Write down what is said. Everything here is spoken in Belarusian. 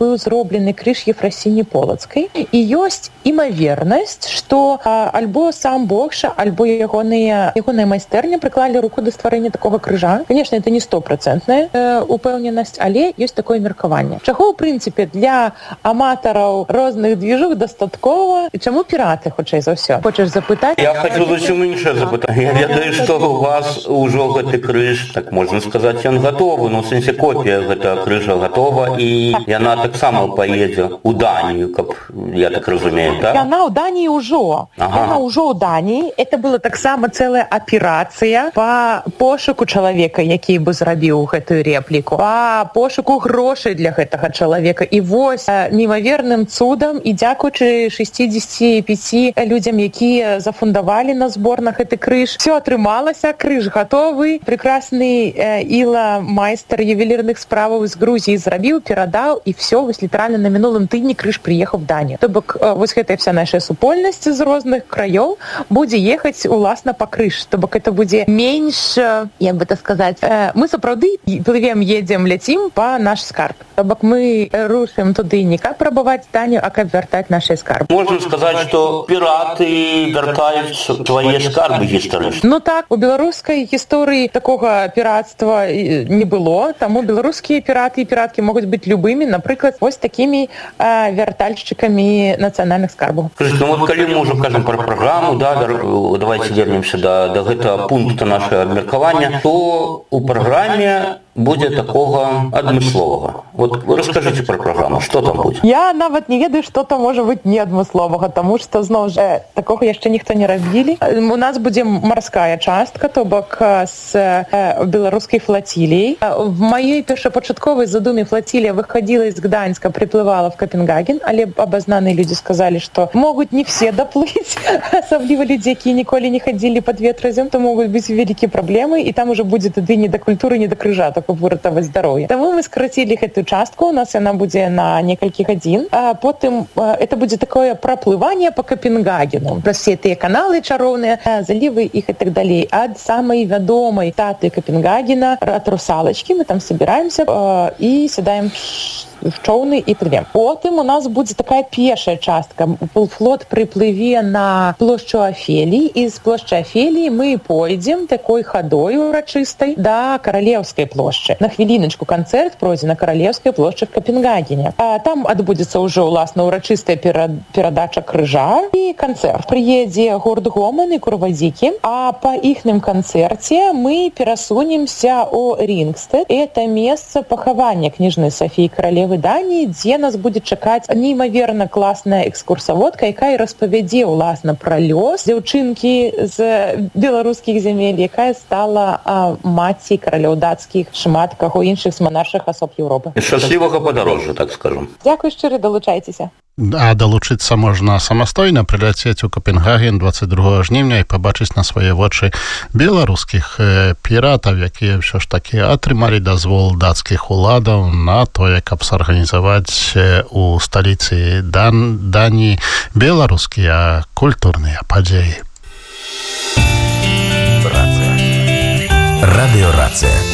быў зроблены крыж Ефрасіні Полацкай, і ёсць імавернасць, што альбо сам Богша, альбо ягоная майстэрня прыклалі руку да стварэння такога крыжа. Конечно, это не 100% упэўненасць, але ёсць такое меркаванне. Чаго, ў прынцыпе, для аматараў розных движух дастаткова? І чаму піраты, хутчэй за ўсё? Хочаш запытаць? Я хочу зусім іншае запытаць. Я ведаю, што у вас ужо гэты крыж, так можна сказаць, ён гатовы, ну, в сэнсе копія гэтага крыжа гатова, і яна таксама паедзе ў Данію, каб я так разумею, так? Яна ў Даніі ўжо. Яна ўжо ў Даніі. Это была таксама цэлая аперацыя па пошуку чалавека, які бы зрабіў гэтую репліку, па пошуку грошай для гэтага чалавека. І вось немаверным цудам і дзякуючы 65 людзям, якія зафундавалі на збор на гэты крыж, все атрымалася, крыж гатовы. Прекрасны Іла, майстар ювелірных справаў з Грузіі, зрабіў, перадаў, і все, вось літаральна на мінулым тыдні крыж прыехаў в Данію. То бок вось гэтая вся наша супольнасць з розных краёў будзе ехаць уласна па крыж. То бок это будзе менш, як бы так сказаць, мы сапраўды плывем, едзем, ляцім па наш скарб. То бок мы рушым туды не каб прабаваць Данію, а каб вяртаць нашы скарбы. Можна сказаць, што піраты вяртаюць свае скарбы гістарычныя. Ну так, у беларускай гісторыі такога піратства не было, таму беларускія піраты і піраткі могуць быць любымі, напрыклад, вось такімі вяртальшчыкамі нацыянальных скарбаў. Скажите, ну вот калі мы ўжо кажам пра праграму, да, давайте вернемся до гэтага пункта нашего абмеркавання, то у праграме будзе такога адмысловага. Вот расскажите про праграму, что там будзе? Я нават не ведаю, что там можа быць неадмысловага, таму што зноў жа такога яшчэ ніхто не рабілі. У нас будзе марская частка, то бок з беларускай флотилией. В маёй першапачатковай задуме флотилия выходила из Гданьска, приплывала в Копенгаген, але абазнаныя людзі сказалі, што могуць не все доплыць, асабліва людзі, якія ніколі не хадзілі пад ветразем, то могуць быць вялікія праблемы, і там уже будзе тады не да культуры, не да крыжа, каб выратаваць здароўе. Таму мы скарацілі гэтую частку, у нас яна будзе на некалькі гадзін, а потым это будзе такое праплыванне по Копенгагену. Праз все тыя каналы чароўныя, залівы іх і так далей. Ад самай вядомай статуі Копенгагена, ад Русалачкі, мы там собираемся і сядаем в чоўны і плывем. Потым у нас будзе такая пешая частка. Флот прыплыве на плошчу Афелій, і з плошчы Афелії мы пойдзем такой хадой урачыстай да Каралеўскай плошчы. На хвіліначку канцэрт пройдзе на Каралеўскай плошчы в Копенгагене. Там адбудзецца ўжо ўласна урачыстая перадача крыжа і канцэрт. Прыедзе гурт Гоман і Курвадзікі, а па іхным канцэрце мы перасунемся ў Рингстед. Это месца пахавання княжны Сафіі каралевы Даніі, дзе нас будзе чакаць неймаверна класная экскурсаводка, якая распавядзе ўласна пра лёс дзяўчынкі з беларускіх зямель, якая стала маці каралёў дацкіх, шмат каго іншых з манаршых асоб Еўропы. Шчаслівага падарожжа, так скажам. Дзякуй шчыра, далучайцеся. А далучыцца можна самастойна, прыляцець у Копенгаген 22 жніўня і пабачыць на свае вочы беларускіх піратаў, якія ўсё ж такі атрымалі дазвол дацкіх уладаў на тое, каб сарганізаваць у сталіцы Даніі беларускія культурныя падзеі. Радыёрацыя.